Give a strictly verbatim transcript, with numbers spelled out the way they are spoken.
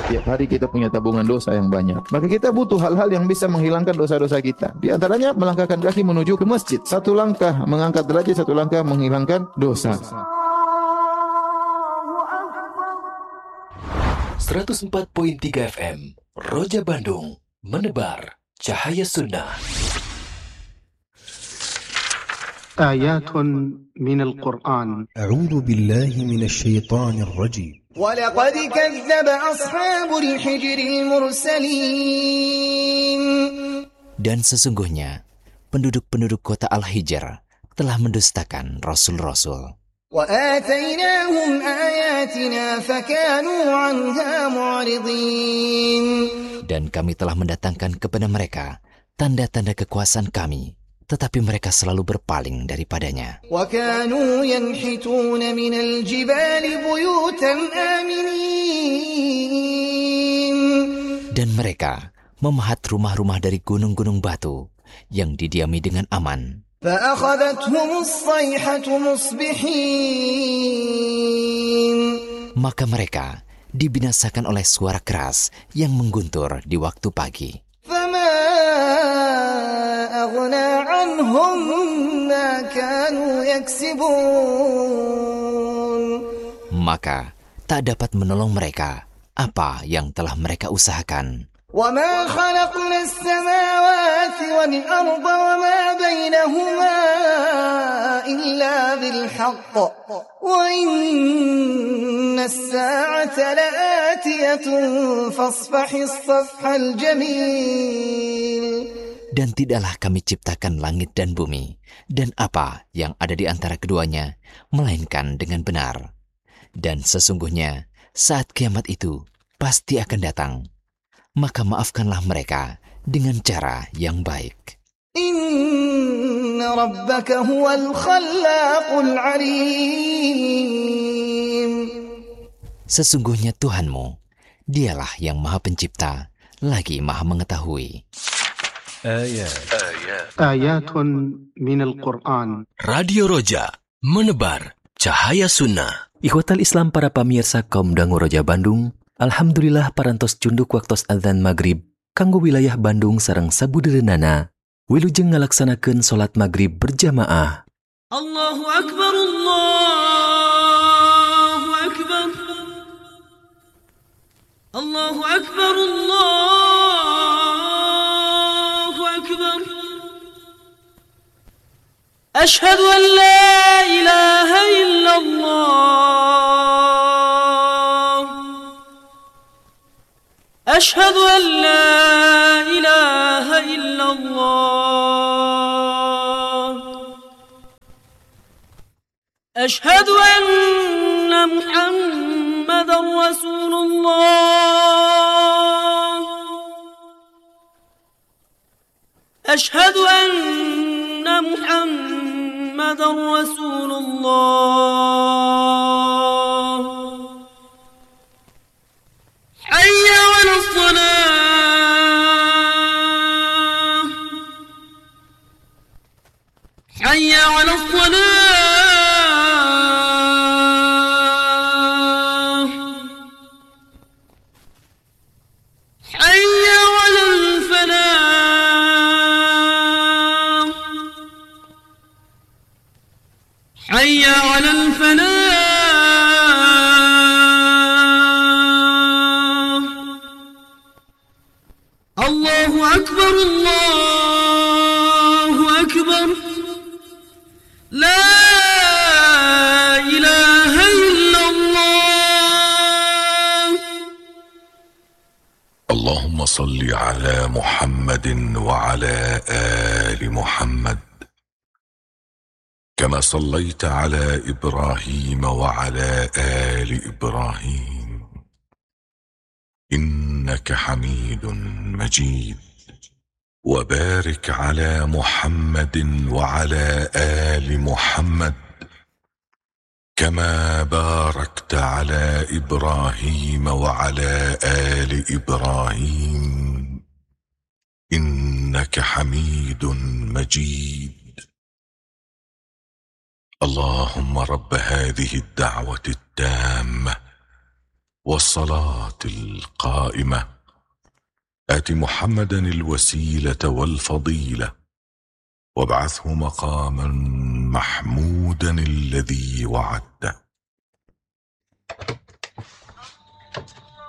Tiap hari kita punya tabungan dosa yang banyak. Maka kita butuh hal-hal yang bisa menghilangkan dosa-dosa kita. Di antaranya melangkahkan kaki menuju ke masjid. Satu langkah mengangkat derajat, satu langkah menghilangkan dosa. seratus empat koma tiga F M Roja Bandung, menebar cahaya sunnah. آيات من القرآن. أعوذ بالله من الشيطان الرجيم. ولقد كذب أصحاب الحجر المرسلين. Dan sesungguhnya penduduk-penduduk kota Al-Hijr telah mendustakan rasul-rasul. وآتيناهم آياتنا فكانوا عنها معرضين. Dan kami telah mendatangkan kepada mereka tanda-tanda kekuasaan kami, tetapi mereka selalu berpaling daripadanya. وكانوا ينحتون من الجبال بيوتا آمنين. Dan mereka memahat rumah-rumah dari gunung-gunung batu yang didiami dengan aman. فأخذتهم الصيحة مصبحين. Maka mereka dibinasakan oleh suara keras yang mengguntur di waktu pagi. فما أغنى عنهم ما كانوا يكسبون. Maka tak dapat menolong mereka apa yang telah mereka usahakan. وما خلقنا السماوات والأرض وما بينهما إلا بالحق وإن الساعة لآتية فاصفح الصفح الجميل. Dan tidaklah kami ciptakan langit dan bumi, dan apa yang ada di antara keduanya, melainkan dengan benar. Dan sesungguhnya, saat kiamat itu pasti akan datang. Maka maafkanlah mereka dengan cara yang baik. Inna rabbaka huwal khallaqul alim. Sesungguhnya Tuhanmu, dialah yang maha pencipta, lagi maha mengetahui. آيات آيات من القرآن. Radio Roja, menebar cahaya sunnah. Ikhwatal Islam para pamirsa kaum dangu Roja Bandung, alhamdulillah parantos cunduk waktos adzan maghrib kanggo wilayah Bandung sareng sabudereunana wilujeng ngalaksanakeun salat maghrib berjamaah. Allahu akbar, Allahu akbar, Allahu akbar, Allahu akbar. Ashhadu an la ilaha illallah. Ashhadu an la ilaha illallah. Ashhadu anna Muhammadar Rasulullah. Ashhadu anna Muhammadar Rasulullah. Hayya 'alas salah. Hayya 'alas salah. Hayya 'alal falah. Hayya 'alal falah. Allahu akbar, Allahu akbar. La ilaha illallah. اللهم صل على محمد وعلى آل محمد كما صليت على إبراهيم وعلى آل إبراهيم إنك حميد مجيد وبارك على محمد وعلى آل محمد كما باركت على إبراهيم وعلى آل إبراهيم إنك حميد مجيد. اللهم رب هذه الدعوة التامة والصلاة القائمة آت محمدا الوسيلة والفضيلة وابعثه مقاما محمودا الذي وعدته.